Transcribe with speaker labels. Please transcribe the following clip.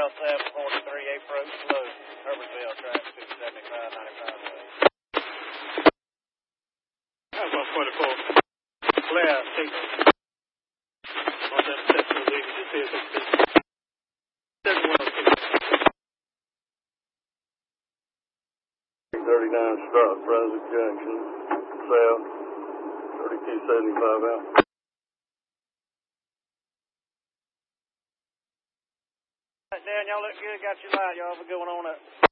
Speaker 1: L743 approach slow. Herbertville, track 275-95 west.
Speaker 2: That's 144. Clear, signal. On that section, we just hear something.
Speaker 3: 39 Strut, Brunswick Junction, south, 3275 out.
Speaker 1: Dan, y'all look good. Got your light. Y'all have a good one on up.